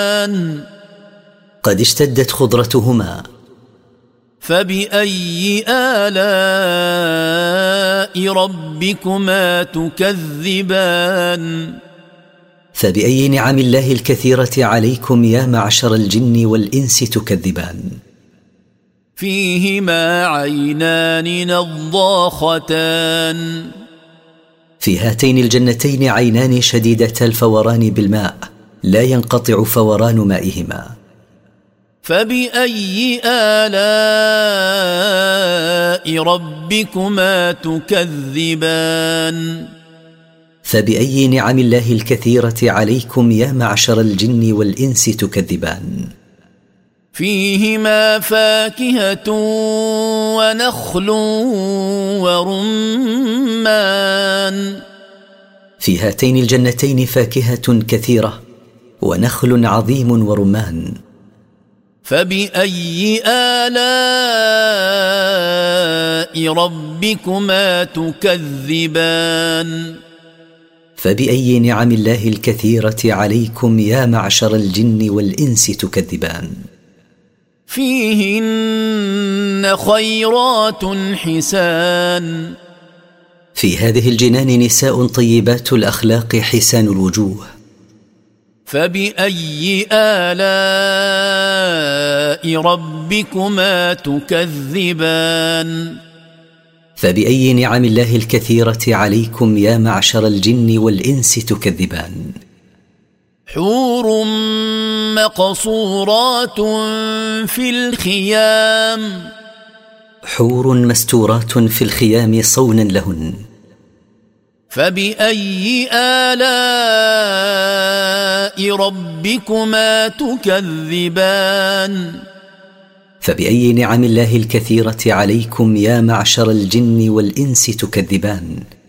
قد اشتدت خضرتهما. فبأي آلاء ربكما تكذبان فبأي نعم الله الكثيرة عليكم يا معشر الجن والإنس تكذبان؟ فيهما عينان نضاختان في هاتين الجنتين عينان شديدة الفوران بالماء لا ينقطع فوران مائهما. فبأي آلاء ربكما تكذبان فبأي نعم الله الكثيرة عليكم يا معشر الجن والإنس تكذبان؟ فيهما فاكهة ونخل ورمان في هاتين الجنتين فاكهة كثيرة ونخل عظيم ورمان. فبأي آلاء ربكما تكذبان فبأي نعم الله الكثيرة عليكم يا معشر الجن والإنس تكذبان؟ فيهن خيرات حسان في هذه الجنان نساء طيبات الأخلاق حسان الوجوه. فبأي آلاء ربكما تكذبان فبأي نعم الله الكثيرة عليكم يا معشر الجن والإنس تكذبان؟ حور مقصورات في الخيام حور مستورات في الخيام صونا لهن. فبأي آلاء ربكما تكذبان فبأي نعم الله الكثيرة عليكم يا معشر الجن والإنس تكذبان؟